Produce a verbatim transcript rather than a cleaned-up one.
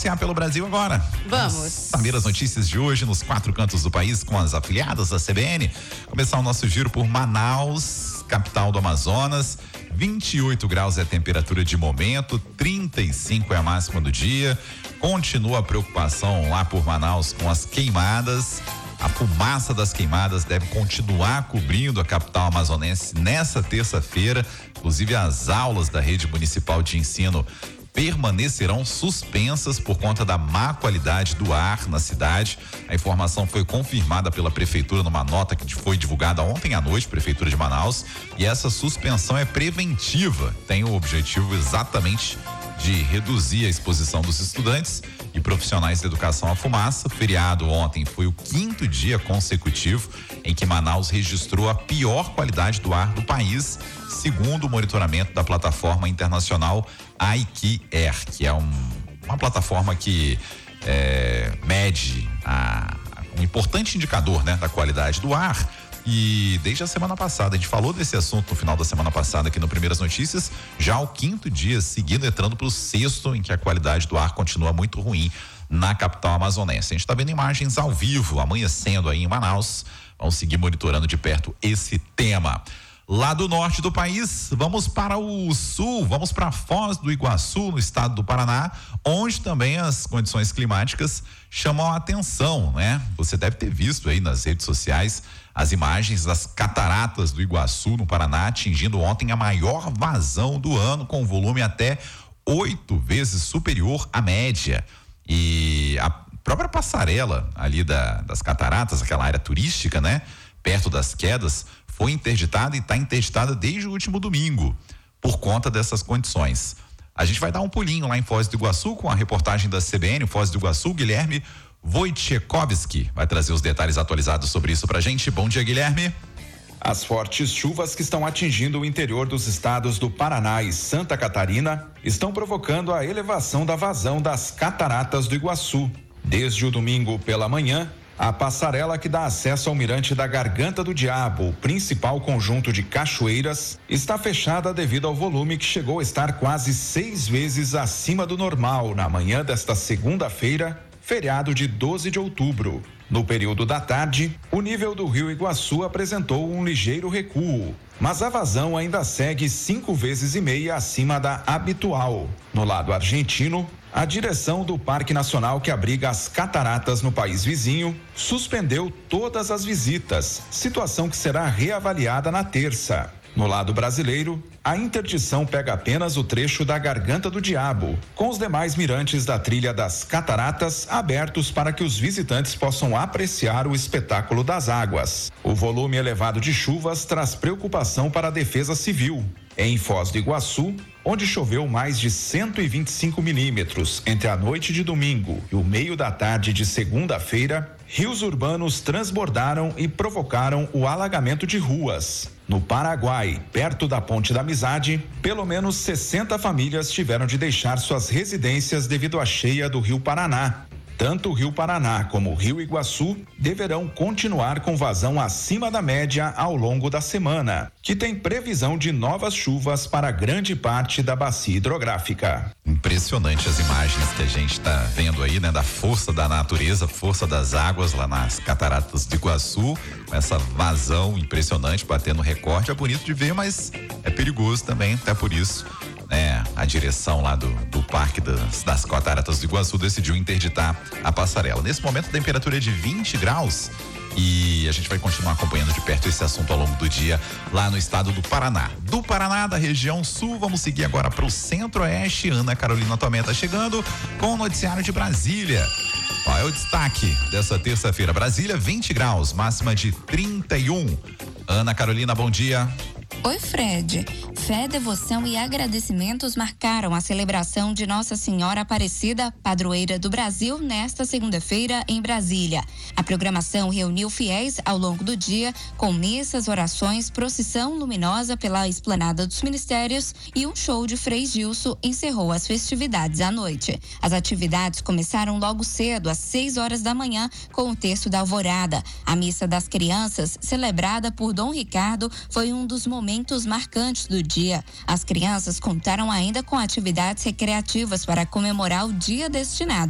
passear pelo Brasil agora. Vamos. Vamos saber as notícias de hoje nos quatro cantos do país com as afiliadas da C B N. Começar o nosso giro por Manaus, capital do Amazonas. vinte e oito graus é a temperatura de momento, trinta e cinco é a máxima do dia. Continua a preocupação lá por Manaus com as queimadas. A fumaça das queimadas deve continuar cobrindo a capital amazonense nessa terça-feira. Inclusive, as aulas da rede municipal de ensino permanecerão suspensas por conta da má qualidade do ar na cidade. A informação foi confirmada pela prefeitura numa nota que foi divulgada ontem à noite, prefeitura de Manaus, e essa suspensão é preventiva, tem o objetivo exatamente de reduzir a exposição dos estudantes e profissionais da educação à fumaça. O feriado ontem foi o quinto dia consecutivo em que Manaus registrou a pior qualidade do ar do país, segundo o monitoramento da plataforma internacional I Q Air, que é um, uma plataforma que é, mede a, um importante indicador, né, da qualidade do ar. E desde a semana passada, a gente falou desse assunto no final da semana passada aqui no Primeiras Notícias, já o quinto dia seguido, entrando para o sexto, em que a qualidade do ar continua muito ruim na capital amazonense. A gente está vendo imagens ao vivo, amanhecendo aí em Manaus. Vamos seguir monitorando de perto esse tema. Lá do norte do país, vamos para o sul, vamos para Foz do Iguaçu, no estado do Paraná, onde também as condições climáticas chamam a atenção, né? Você deve ter visto aí nas redes sociais as imagens das cataratas do Iguaçu, no Paraná, atingindo ontem a maior vazão do ano, com volume até oito vezes superior à média. E a própria passarela ali da, das cataratas, aquela área turística, né? Perto das quedas, foi interditada e está interditada desde o último domingo, por conta dessas condições. A gente vai dar um pulinho lá em Foz do Iguaçu com a reportagem da C B N, Foz do Iguaçu, Guilherme Wojciechowski vai trazer os detalhes atualizados sobre isso pra gente. Bom dia, Guilherme. As fortes chuvas que estão atingindo o interior dos estados do Paraná e Santa Catarina estão provocando a elevação da vazão das cataratas do Iguaçu. Desde o domingo pela manhã, a passarela que dá acesso ao Mirante da Garganta do Diabo, o principal conjunto de cachoeiras, está fechada devido ao volume que chegou a estar quase seis vezes acima do normal na manhã desta segunda-feira, feriado de doze de outubro. No período da tarde, o nível do rio Iguaçu apresentou um ligeiro recuo, mas a vazão ainda segue cinco vezes e meia acima da habitual. No lado argentino, a direção do Parque Nacional que abriga as cataratas no país vizinho suspendeu todas as visitas, situação que será reavaliada na terça. No lado brasileiro, a interdição pega apenas o trecho da Garganta do Diabo, com os demais mirantes da trilha das cataratas abertos para que os visitantes possam apreciar o espetáculo das águas. O volume elevado de chuvas traz preocupação para a Defesa Civil. Em Foz do Iguaçu, onde choveu mais de cento e vinte e cinco milímetros entre a noite de domingo e o meio da tarde de segunda-feira, rios urbanos transbordaram e provocaram o alagamento de ruas. No Paraguai, perto da Ponte da Amizade, pelo menos sessenta famílias tiveram de deixar suas residências devido à cheia do Rio Paraná. Tanto o Rio Paraná como o Rio Iguaçu deverão continuar com vazão acima da média ao longo da semana, que tem previsão de novas chuvas para grande parte da bacia hidrográfica. Impressionante as imagens que a gente está vendo aí, né? Da força da natureza, força das águas lá nas cataratas do Iguaçu, com essa vazão impressionante, batendo recorde. É bonito de ver, mas é perigoso também, até por isso. É, a direção lá do, do Parque das, das Cataratas do Iguaçu decidiu interditar a passarela. Nesse momento a temperatura é de vinte graus e a gente vai continuar acompanhando de perto esse assunto ao longo do dia lá no estado do Paraná. Do Paraná, da região sul, vamos seguir agora para o centro-oeste. Ana Carolina Tomé tá chegando com o noticiário de Brasília. Ó, é o destaque dessa terça-feira. Brasília, vinte graus, máxima de trinta e um. Ana Carolina, bom dia. Oi, Fred. Fé, devoção e agradecimentos marcaram a celebração de Nossa Senhora Aparecida, padroeira do Brasil, nesta segunda-feira em Brasília. A programação reuniu fiéis ao longo do dia, com missas, orações, procissão luminosa pela esplanada dos ministérios e um show de Frei Gilson encerrou as festividades à noite. As atividades começaram logo cedo, às seis horas da manhã, com o terço da alvorada. A missa das crianças, celebrada por Dom Ricardo, foi um dos momentos marcantes do dia. As crianças contaram ainda com atividades recreativas para comemorar o dia destinado